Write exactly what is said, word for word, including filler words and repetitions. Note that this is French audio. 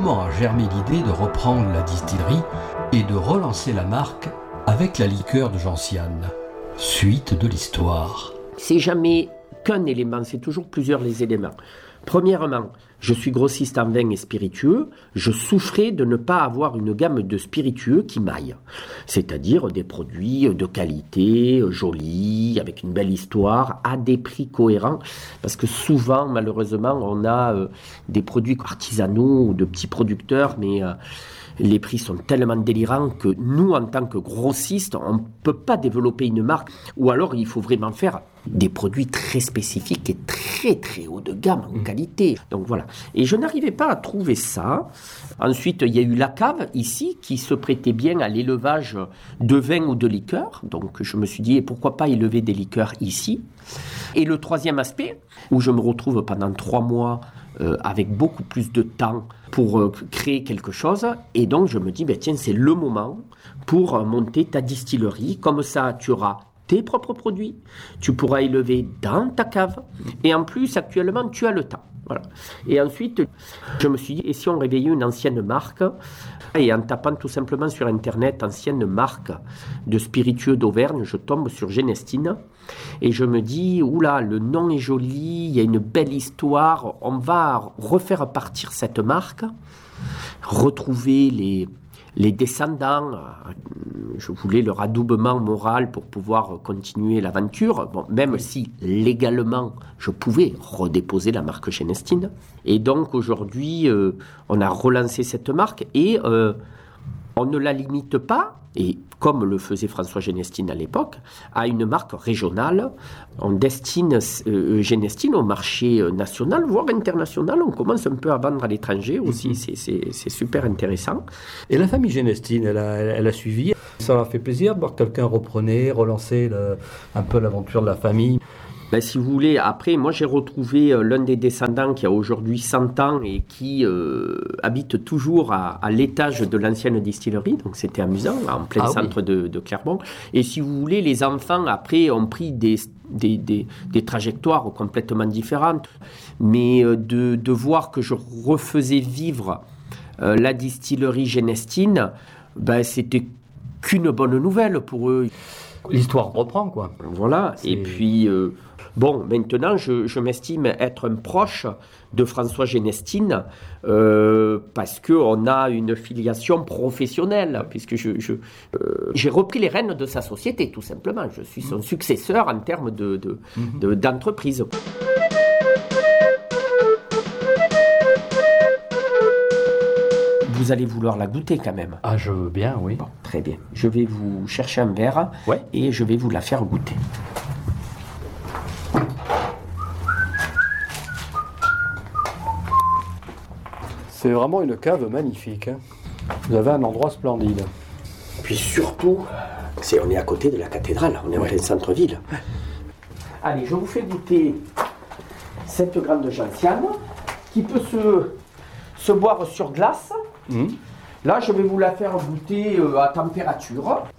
comment a germé l'idée de reprendre la distillerie et de relancer la marque avec la liqueur de Gentiane? Suite de l'histoire. C'est jamais qu'un élément, c'est toujours plusieurs les éléments. Premièrement, je suis grossiste en vin et spiritueux, je souffrais de ne pas avoir une gamme de spiritueux qui m'aille. C'est-à-dire des produits de qualité, jolis, avec une belle histoire, à des prix cohérents. Parce que souvent, malheureusement, on a euh, des produits artisanaux ou de petits producteurs, mais euh, les prix sont tellement délirants que nous, en tant que grossistes, on ne peut pas développer une marque. Ou alors, il faut vraiment faire des produits très spécifiques et très très haut de gamme en qualité. Donc voilà. Et je n'arrivais pas à trouver ça. Ensuite, il y a eu la cave ici qui se prêtait bien à l'élevage de vin ou de liqueurs. Donc je me suis dit, pourquoi pas élever des liqueurs ici? Et le troisième aspect, où je me retrouve pendant trois mois euh, avec beaucoup plus de temps pour euh, créer quelque chose. Et donc je me dis, ben, tiens, c'est le moment pour monter ta distillerie. Comme ça, tu auras tes propres produits, tu pourras élever dans ta cave, et en plus, actuellement, tu as le temps. Voilà. Et ensuite, je me suis dit, et si on réveillait une ancienne marque, et en tapant tout simplement sur Internet, ancienne marque de spiritueux d'Auvergne, je tombe sur Genestine, et je me dis, oula, le nom est joli, il y a une belle histoire, on va refaire partir cette marque, retrouver les... Les descendants, je voulais leur adoubement moral pour pouvoir continuer l'aventure, bon, même si légalement je pouvais redéposer la marque Genestine. Et donc aujourd'hui, euh, on a relancé cette marque et euh, on ne la limite pas, et comme le faisait François Genestine à l'époque, à une marque régionale. On destine euh, Genestine au marché national, voire international. On commence un peu à vendre à l'étranger aussi, mmh. c'est, c'est, c'est super intéressant. Et la famille Genestine, elle a, elle a suivi. Ça leur fait plaisir de voir que quelqu'un reprenait, relançait le, un peu l'aventure de la famille. Ben, si vous voulez, après, moi j'ai retrouvé euh, l'un des descendants qui a aujourd'hui cent ans et qui euh, habite toujours à, à l'étage de l'ancienne distillerie, donc c'était amusant, en plein ah, centre oui. de, de Clermont. Et si vous voulez, les enfants après ont pris des, des, des, des trajectoires complètement différentes, mais euh, de, de voir que je refaisais vivre euh, la distillerie Genestine, ben, c'était qu'une bonne nouvelle pour eux. L'histoire reprend, quoi. Voilà, c'est... et puis... Euh, Bon, maintenant, je, je m'estime être un proche de François Genestine euh, parce qu'on a une filiation professionnelle, puisque je, je, euh, j'ai repris les rênes de sa société, tout simplement. Je suis son successeur en termes de, de, mmh. de, d'entreprise. Vous allez vouloir la goûter quand même. Ah, je veux bien, oui. Bon, très bien. Je vais vous chercher un verre ouais. et je vais vous la faire goûter. C'est vraiment une cave magnifique. Hein. Vous avez un endroit splendide. Puis surtout, c'est, on est à côté de la cathédrale, on est ouais. en plein centre-ville. Allez, je vous fais goûter cette grande gentiane qui peut se, se boire sur glace. Mmh. Là, je vais vous la faire goûter à température.